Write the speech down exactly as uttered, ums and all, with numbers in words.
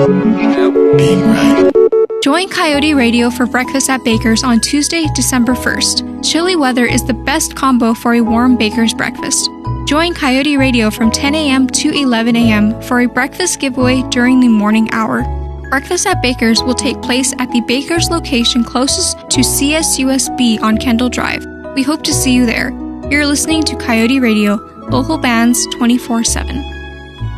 Being right. Join Coyote Radio for breakfast at Baker's on Tuesday, December first. Chilly weather is the best combo for a warm Baker's breakfast. Join Coyote Radio from ten a.m. to eleven a.m. for a breakfast giveaway during the morning hour. Breakfast at Baker's will take place at the Baker's location closest to C S U S B on Kendall Drive. We hope to see you there. You're listening to Coyote Radio, local bands twenty-four seven.